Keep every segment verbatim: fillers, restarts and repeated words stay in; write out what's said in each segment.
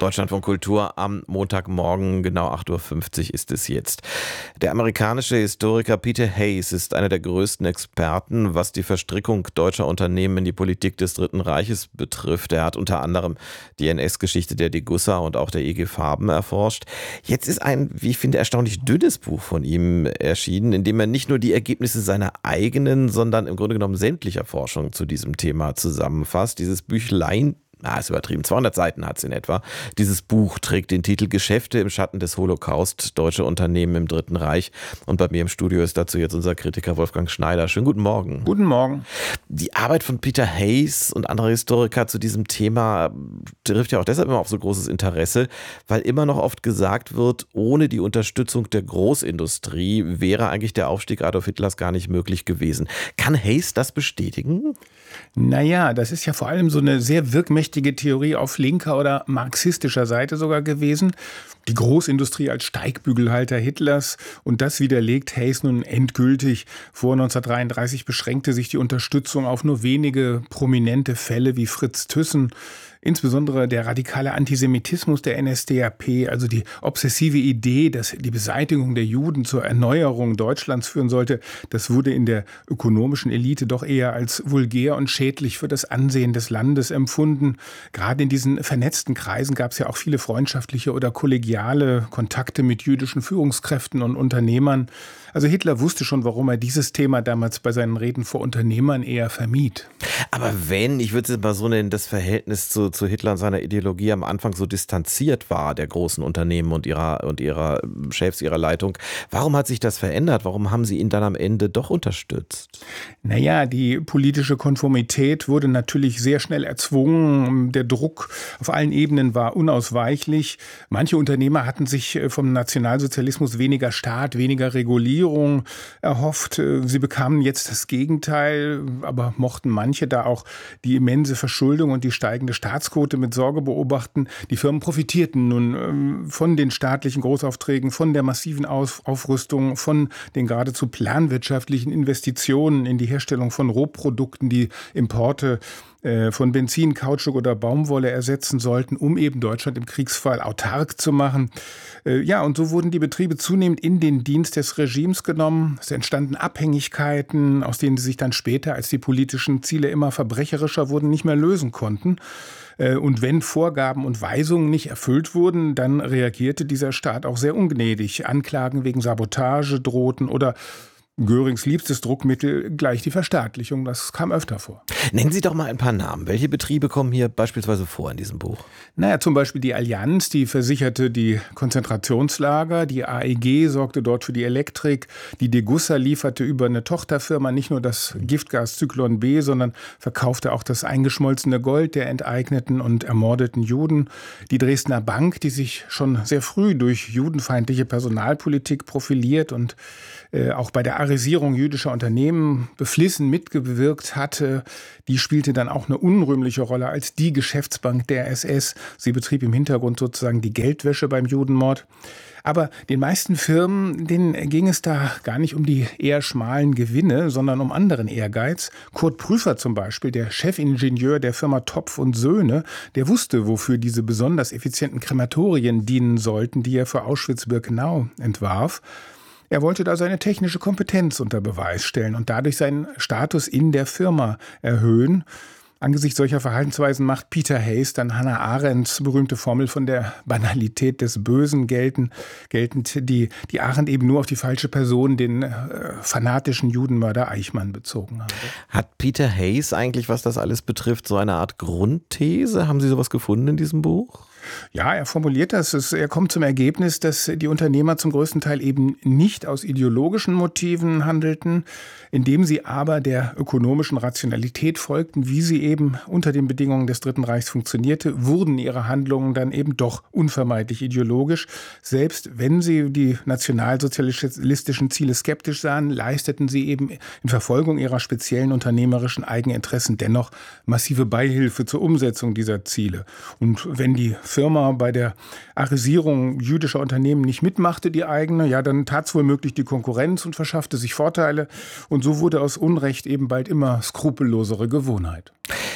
Deutschlandfunk Kultur am Montagmorgen, genau acht Uhr fünfzig ist es jetzt. Der amerikanische Historiker Peter Hayes ist einer der größten Experten, was die Verstrickung deutscher Unternehmen in die Politik des Dritten Reiches betrifft. Er hat unter anderem die N S-Geschichte der Degussa und auch der E G Farben erforscht. Jetzt ist ein, wie ich finde, erstaunlich dünnes Buch von ihm erschienen, in dem er nicht nur die Ergebnisse seiner eigenen, sondern im Grunde genommen sämtlicher Forschung zu diesem Thema zusammenfasst. Dieses Büchlein, na, ist übertrieben, zweihundert Seiten hat es in etwa. Dieses Buch trägt den Titel Geschäfte im Schatten des Holocaust, deutsche Unternehmen im Dritten Reich. Und bei mir im Studio ist dazu jetzt unser Kritiker Wolfgang Schneider. Schönen guten Morgen. Guten Morgen. Die Arbeit von Peter Hayes und anderer Historiker zu diesem Thema trifft ja auch deshalb immer auf so großes Interesse, weil immer noch oft gesagt wird, ohne die Unterstützung der Großindustrie wäre eigentlich der Aufstieg Adolf Hitlers gar nicht möglich gewesen. Kann Hayes das bestätigen? Naja, das ist ja vor allem so eine sehr wirkmächtige Theorie auf linker oder marxistischer Seite sogar gewesen. Die Großindustrie als Steigbügelhalter Hitlers. Und das widerlegt Hayes nun endgültig. Vor neunzehnhundertdreiunddreißig beschränkte sich die Unterstützung auf nur wenige prominente Fälle wie Fritz Thyssen. Insbesondere der radikale Antisemitismus der N S D A P, also die obsessive Idee, dass die Beseitigung der Juden zur Erneuerung Deutschlands führen sollte, das wurde in der ökonomischen Elite doch eher als vulgär und schädlich für das Ansehen des Landes empfunden. Gerade in diesen vernetzten Kreisen gab es ja auch viele freundschaftliche oder kollegiale Kontakte mit jüdischen Führungskräften und Unternehmern. Also Hitler wusste schon, warum er dieses Thema damals bei seinen Reden vor Unternehmern eher vermied. Aber wenn, ich würde es mal so nennen, das Verhältnis zu, zu Hitler und seiner Ideologie am Anfang so distanziert war, der großen Unternehmen und ihrer, und ihrer Chefs, ihrer Leitung, warum hat sich das verändert? Warum haben sie ihn dann am Ende doch unterstützt? Naja, die politische Konformität wurde natürlich sehr schnell erzwungen. Der Druck auf allen Ebenen war unausweichlich. Manche Unternehmer hatten sich vom Nationalsozialismus weniger Staat, weniger Regulierung erhofft. Sie bekamen jetzt das Gegenteil, aber mochten manche da auch die immense Verschuldung und die steigende Staatsquote mit Sorge beobachten. Die Firmen profitierten nun von den staatlichen Großaufträgen, von der massiven Aufrüstung, von den geradezu planwirtschaftlichen Investitionen in die Herstellung von Rohprodukten, die Importe von Benzin, Kautschuk oder Baumwolle ersetzen sollten, um eben Deutschland im Kriegsfall autark zu machen. Ja, und so wurden die Betriebe zunehmend in den Dienst des Regimes genommen. Es entstanden Abhängigkeiten, aus denen sie sich dann später, als die politischen Ziele immer verbrecherischer wurden, nicht mehr lösen konnten. Und wenn Vorgaben und Weisungen nicht erfüllt wurden, dann reagierte dieser Staat auch sehr ungnädig. Anklagen wegen Sabotage drohten oder Görings liebstes Druckmittel gleich die Verstaatlichung. Das kam öfter vor. Nennen Sie doch mal ein paar Namen. Welche Betriebe kommen hier beispielsweise vor in diesem Buch? Naja, zum Beispiel die Allianz, die versicherte die Konzentrationslager. Die A E G sorgte dort für die Elektrik. Die Degussa lieferte über eine Tochterfirma nicht nur das Giftgas Zyklon B, sondern verkaufte auch das eingeschmolzene Gold der enteigneten und ermordeten Juden. Die Dresdner Bank, die sich schon sehr früh durch judenfeindliche Personalpolitik profiliert und äh, auch bei der Arisierung jüdischer Unternehmen beflissen mitgewirkt hatte, die spielte dann auch eine unrühmliche Rolle als die Geschäftsbank der S S. Sie betrieb im Hintergrund sozusagen die Geldwäsche beim Judenmord. Aber den meisten Firmen, denen ging es da gar nicht um die eher schmalen Gewinne, sondern um anderen Ehrgeiz. Kurt Prüfer zum Beispiel, der Chefingenieur der Firma Topf und Söhne, der wusste, wofür diese besonders effizienten Krematorien dienen sollten, die er für Auschwitz-Birkenau entwarf. Er wollte da seine technische Kompetenz unter Beweis stellen und dadurch seinen Status in der Firma erhöhen. Angesichts solcher Verhaltensweisen macht Peter Hayes dann Hannah Arendts berühmte Formel von der Banalität des Bösen gelten, geltend, die, die Arendt eben nur auf die falsche Person, den äh, fanatischen Judenmörder Eichmann, bezogen habe. Hat Peter Hayes eigentlich, was das alles betrifft, so eine Art Grundthese? Haben Sie sowas gefunden in diesem Buch? Ja, er formuliert das. Es, er kommt zum Ergebnis, dass die Unternehmer zum größten Teil eben nicht aus ideologischen Motiven handelten, indem sie aber der ökonomischen Rationalität folgten, wie sie eben unter den Bedingungen des Dritten Reichs funktionierte, wurden ihre Handlungen dann eben doch unvermeidlich ideologisch. Selbst wenn sie die nationalsozialistischen Ziele skeptisch sahen, leisteten sie eben in Verfolgung ihrer speziellen unternehmerischen Eigeninteressen dennoch massive Beihilfe zur Umsetzung dieser Ziele. Und wenn die Firma bei der Arisierung jüdischer Unternehmen nicht mitmachte, die eigene, ja, dann tat es womöglich die Konkurrenz und verschaffte sich Vorteile. Und so wurde aus Unrecht eben bald immer skrupellosere Gewohnheit.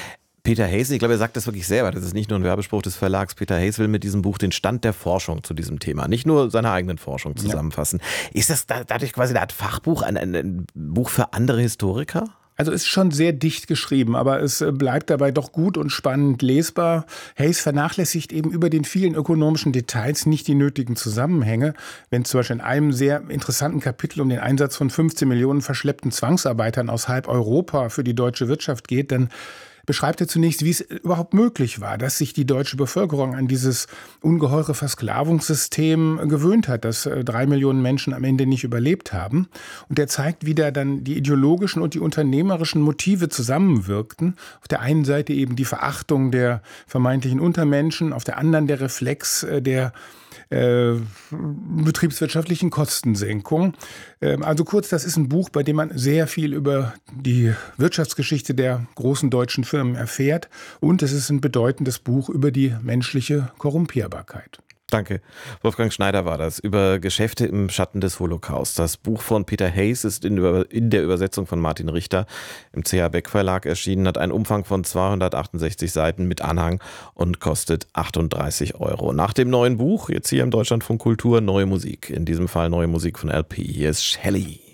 Peter Hayes, ich glaube, er sagt das wirklich selber, das ist nicht nur ein Werbespruch des Verlags. Peter Hayes will mit diesem Buch den Stand der Forschung zu diesem Thema, nicht nur seiner eigenen Forschung zusammenfassen. Ja. Ist das da, dadurch quasi eine Art Fachbuch, ein, ein, ein Buch für andere Historiker? Also ist schon sehr dicht geschrieben, aber es bleibt dabei doch gut und spannend lesbar. Hayes vernachlässigt eben über den vielen ökonomischen Details nicht die nötigen Zusammenhänge. Wenn es zum Beispiel in einem sehr interessanten Kapitel um den Einsatz von fünfzehn Millionen verschleppten Zwangsarbeitern aus halb Europa für die deutsche Wirtschaft geht, dann beschreibt er zunächst, wie es überhaupt möglich war, dass sich die deutsche Bevölkerung an dieses ungeheure Versklavungssystem gewöhnt hat, dass drei Millionen Menschen am Ende nicht überlebt haben. Und er zeigt, wie da dann die ideologischen und die unternehmerischen Motive zusammenwirkten. Auf der einen Seite eben die Verachtung der vermeintlichen Untermenschen, auf der anderen der Reflex der Äh, betriebswirtschaftlichen Kostensenkung. Ähm, also kurz, das ist ein Buch, bei dem man sehr viel über die Wirtschaftsgeschichte der großen deutschen Firmen erfährt, und es ist ein bedeutendes Buch über die menschliche Korrumpierbarkeit. Danke. Wolfgang Schneider war das, über Geschäfte im Schatten des Holocaust. Das Buch von Peter Hayes ist in, in der Übersetzung von Martin Richter im C H Beck Verlag erschienen, hat einen Umfang von zweihundertachtundsechzig Seiten mit Anhang und kostet achtunddreißig Euro. Nach dem neuen Buch, jetzt hier im Deutschlandfunk Kultur, neue Musik. In diesem Fall neue Musik von L P. Hier ist Shelley.